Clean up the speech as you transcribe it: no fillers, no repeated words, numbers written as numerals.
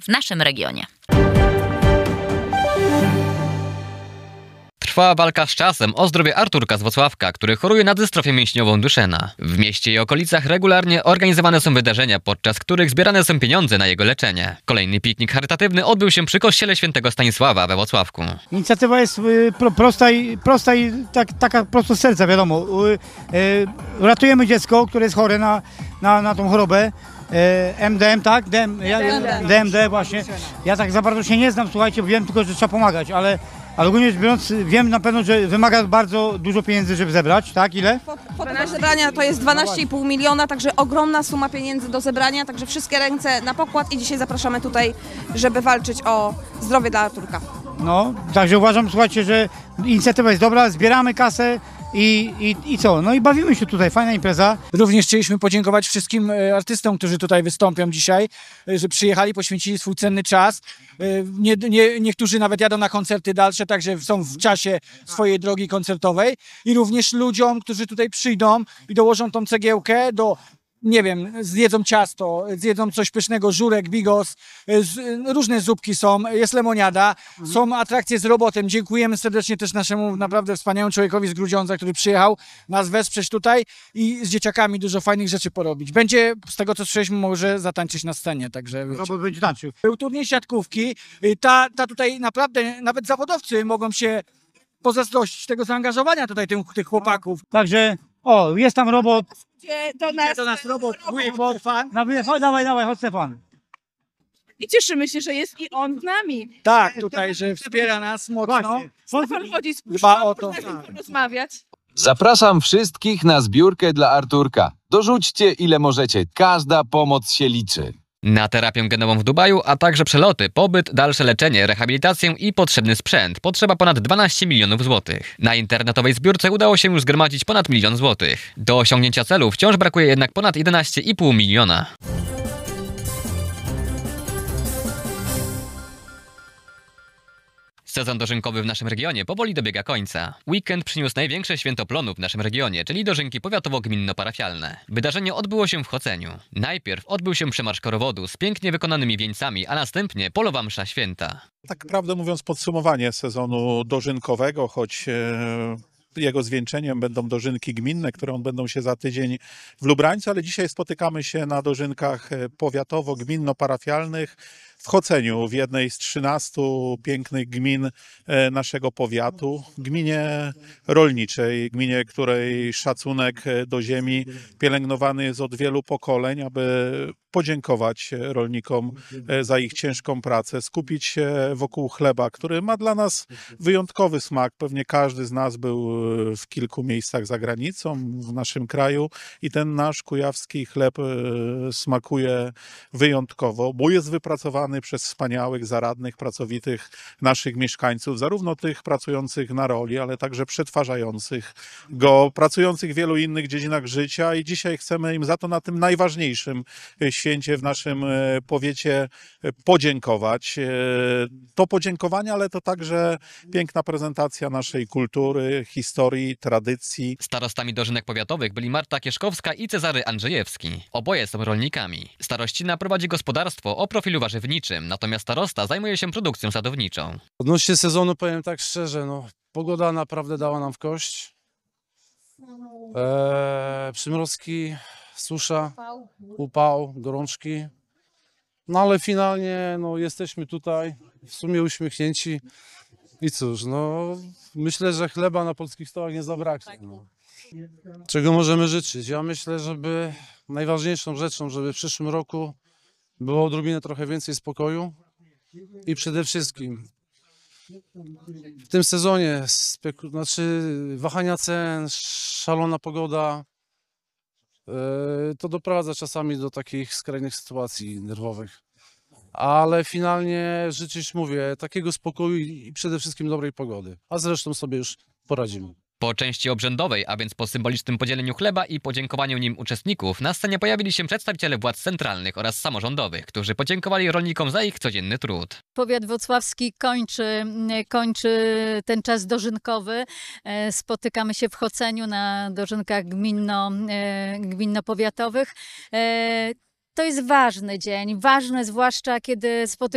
w naszym regionie. Trwa walka z czasem o zdrowie Arturka z Włocławka, który choruje na dystrofię mięśniową Duchenne. W mieście i okolicach regularnie organizowane są wydarzenia, podczas których zbierane są pieniądze na jego leczenie. Kolejny piknik charytatywny odbył się przy kościele świętego Stanisława we Włocławku. Inicjatywa jest prosta i taka prosto z serca, wiadomo. Ratujemy dziecko, które jest chore na tą chorobę. MDM, tak? DMD właśnie. Ja tak za bardzo się nie znam, słuchajcie, wiem tylko, że trzeba pomagać, ale ogólnie rzecz biorąc, wiem na pewno, że wymaga bardzo dużo pieniędzy, żeby zebrać, tak? Ile? Kwota do zebrania to jest 12,5 miliona, także ogromna suma pieniędzy do zebrania, także wszystkie ręce na pokład i dzisiaj zapraszamy tutaj, żeby walczyć o zdrowie dla Arturka. No, także uważam, słuchajcie, że inicjatywa jest dobra, zbieramy kasę i co? No i bawimy się tutaj, fajna impreza. Również chcieliśmy podziękować wszystkim artystom, którzy tutaj wystąpią dzisiaj, że przyjechali, poświęcili swój cenny czas. Niektórzy nawet jadą na koncerty dalsze, także są w czasie swojej drogi koncertowej. I również ludziom, którzy tutaj przyjdą i dołożą tą cegiełkę nie wiem, zjedzą ciasto, zjedzą coś pysznego, żurek, bigos, różne zupki są, jest lemoniada, są atrakcje z robotem. Dziękujemy serdecznie też naszemu naprawdę wspaniałemu człowiekowi z Grudziądza, który przyjechał nas wesprzeć tutaj i z dzieciakami dużo fajnych rzeczy porobić. Będzie, z tego co słyszeliśmy, może zatańczyć na scenie, także... Robot będzie tańczył. Był turniej siatkówki, ta tutaj naprawdę, nawet zawodowcy mogą się pozazdrościć tego zaangażowania tutaj tych chłopaków. Także, jest tam robot. Do nas robot. Dawaj, chodź Stefan. I cieszymy się, że jest i on z nami. Tak, tutaj, że wspiera nas mocno. Stefan chodzi z Dba o to. rozmawiać. Zapraszam wszystkich na zbiórkę dla Arturka. Dorzućcie ile możecie, każda pomoc się liczy. Na terapię genową w Dubaju, a także przeloty, pobyt, dalsze leczenie, rehabilitację i potrzebny sprzęt potrzeba ponad 12 milionów złotych. Na internetowej zbiórce udało się już zgromadzić ponad 1 milion złotych. Do osiągnięcia celu wciąż brakuje jednak ponad 11,5 miliona. Sezon dożynkowy w naszym regionie powoli dobiega końca. Weekend przyniósł największe święto plonów w naszym regionie, czyli dożynki powiatowo-gminno-parafialne. Wydarzenie odbyło się w Choceniu. Najpierw odbył się przemarsz korowodu z pięknie wykonanymi wieńcami, a następnie polowa msza święta. Tak prawdę mówiąc, podsumowanie sezonu dożynkowego, choć jego zwieńczeniem będą dożynki gminne, które odbędą się za tydzień w Lubrańcu, ale dzisiaj spotykamy się na dożynkach powiatowo-gminno-parafialnych w Choceniu, w jednej z 13 pięknych gmin naszego powiatu, gminie rolniczej, gminie, której szacunek do ziemi pielęgnowany jest od wielu pokoleń, aby podziękować rolnikom za ich ciężką pracę, skupić się wokół chleba, który ma dla nas wyjątkowy smak. Pewnie każdy z nas był w kilku miejscach za granicą, w naszym kraju i ten nasz kujawski chleb smakuje wyjątkowo, bo jest wypracowany przez wspaniałych, zaradnych, pracowitych naszych mieszkańców, zarówno tych pracujących na roli, ale także przetwarzających go, pracujących w wielu innych dziedzinach życia i dzisiaj chcemy im za to na tym najważniejszym święcie w naszym powiecie podziękować. To podziękowanie, ale to także piękna prezentacja naszej kultury, historii, tradycji. Starostami dożynek powiatowych byli Marta Kieszkowska i Cezary Andrzejewski. Oboje są rolnikami. Starościna prowadzi gospodarstwo o profilu warzywniczym, natomiast starosta zajmuje się produkcją sadowniczą. Odnośnie sezonu powiem tak szczerze, pogoda naprawdę dała nam w kość. Przymrozki, susza, upał, gorączki. No ale finalnie jesteśmy tutaj, w sumie uśmiechnięci. I cóż, myślę, że chleba na polskich stołach nie zabraknie. Czego możemy życzyć? Ja myślę, żeby najważniejszą rzeczą, żeby w przyszłym roku było odrobinę trochę więcej spokoju i przede wszystkim w tym sezonie, wahania cen, szalona pogoda, to doprowadza czasami do takich skrajnych sytuacji nerwowych. Ale finalnie życzyć, mówię, takiego spokoju i przede wszystkim dobrej pogody. A zresztą sobie już poradzimy. Po części obrzędowej, a więc po symbolicznym podzieleniu chleba i podziękowaniu nim uczestników, na scenie pojawili się przedstawiciele władz centralnych oraz samorządowych, którzy podziękowali rolnikom za ich codzienny trud. Powiat włocławski kończy ten czas dożynkowy. Spotykamy się w Choceniu na dożynkach gminno-powiatowych. To jest ważny dzień, ważny zwłaszcza kiedy spotykamy